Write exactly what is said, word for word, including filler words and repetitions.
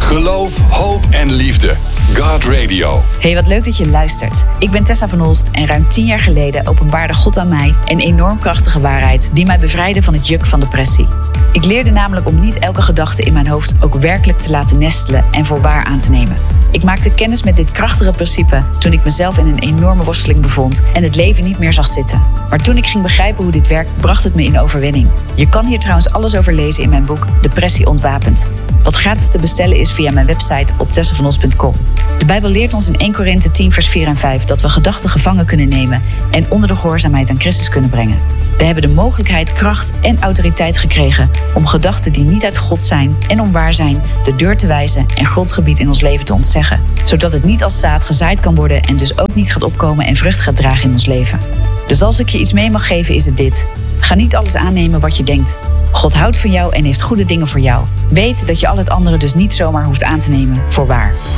Geloof, hoop en liefde. God Radio. Hey, wat leuk dat je luistert. Ik ben Tessa van Holst en ruim tien jaar geleden openbaarde God aan mij een enorm krachtige waarheid die mij bevrijdde van het juk van depressie. Ik leerde namelijk om niet elke gedachte in mijn hoofd ook werkelijk te laten nestelen en voor waar aan te nemen. Ik maakte kennis met dit krachtige principe toen ik mezelf in een enorme worsteling bevond en het leven niet meer zag zitten. Maar toen ik ging begrijpen hoe dit werkt, bracht het me in overwinning. Je kan hier trouwens alles over lezen in mijn boek Depressie Ontwapend, wat gratis te bestellen is via mijn website op tessa van holst punt com. De Bijbel leert ons in Eerste Korinthe tien vers vier en vijf dat we gedachten gevangen kunnen nemen en onder de gehoorzaamheid aan Christus kunnen brengen. We hebben de mogelijkheid, kracht en autoriteit gekregen om gedachten die niet uit God zijn en onwaar zijn de deur te wijzen en grondgebied in ons leven te ontzeggen, zodat het niet als zaad gezaaid kan worden en dus ook niet gaat opkomen en vrucht gaat dragen in ons leven. Dus als ik je iets mee mag geven is het dit. Ga niet alles aannemen wat je denkt. God houdt van jou en heeft goede dingen voor jou. Weet dat je al het andere dus niet zomaar hoeft aan te nemen voor waar.